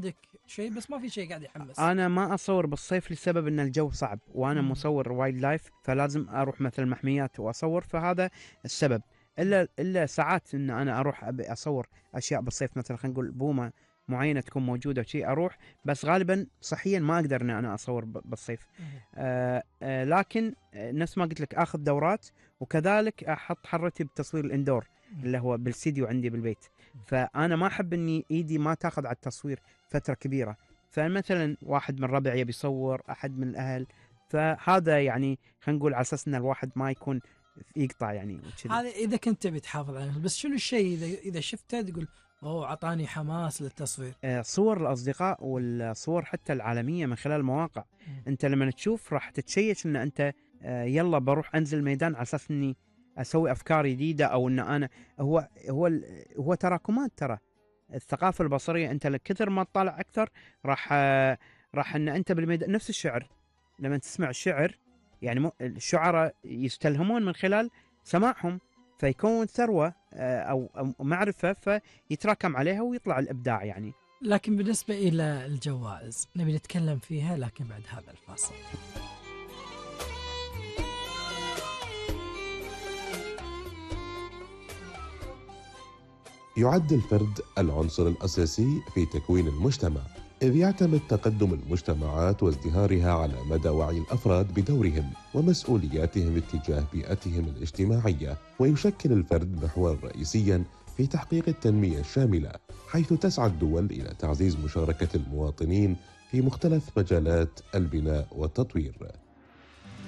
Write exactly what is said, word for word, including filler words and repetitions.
عندك شيء بس ما في شيء قاعد يحمس. انا ما اصور بالصيف لسبب ان الجو صعب، وانا مم. مصور وايلد لايف، فلازم اروح مثل محميات واصور، فهذا السبب. الا الا ساعات ان انا اروح ابي اصور اشياء بالصيف، مثلا خلينا نقول بومه معينه تكون موجوده وشي اروح، بس غالبا صحيا ما اقدر ان انا اصور ب- بالصيف. مم. آه آه لكن آه، نفس ما قلت لك اخذ دورات، وكذلك احط حرتي بتصوير الاندور اللي هو بالاستديو عندي بالبيت. فانا ما احب اني ايدي ما تاخذ على التصوير فتره كبيره. فمثلا واحد من ربع يبي يصور، احد من الاهل، فهذا يعني خلينا نقول على اساس ان الواحد ما يكون يقطع يعني وكذي. هذا اذا كنت تبي تحافظ على نفسك، بس شنو الشيء اذا اذا شفته تقول اوه عطاني حماس للتصوير؟ آه، صور الاصدقاء والصور حتى العالميه من خلال المواقع. مم. انت لما تشوف راح تتشيش ان انت آه، يلا بروح انزل الميدان على اساس اني اسوي افكار جديده، او ان انا هو هو ال- هو تراكمات. ترى الثقافه البصريه انت كثر ما تطالع اكثر راح آه، راح ان انت بالميدان نفس الشعر. لما تسمع الشعر يعني م- الشعراء يستلهمون من خلال سماعهم، فيكون ثروه آه، او أو معرفه، فيتراكم عليها ويطلع الابداع يعني. لكن بالنسبة إلى الجوائز نبي نتكلم فيها، لكن بعد هذا الفاصل. يعد الفرد العنصر الأساسي في تكوين المجتمع، إذ يعتمد تقدم المجتمعات وازدهارها على مدى وعي الأفراد بدورهم ومسؤولياتهم اتجاه بيئتهم الاجتماعية، ويشكل الفرد محورا رئيسيا في تحقيق التنمية الشاملة، حيث تسعى الدول إلى تعزيز مشاركة المواطنين في مختلف مجالات البناء والتطوير.